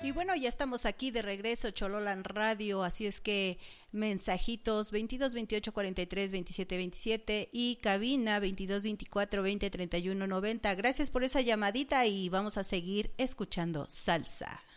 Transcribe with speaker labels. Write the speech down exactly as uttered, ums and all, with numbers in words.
Speaker 1: Y bueno, ya estamos aquí de regreso, Chololan Radio, así es que mensajitos veintidós veintiocho cuarenta y tres veintisiete veintisiete y cabina veintidós veinticuatro veinte treinta y uno noventa. Gracias por esa llamadita y vamos a seguir escuchando salsa.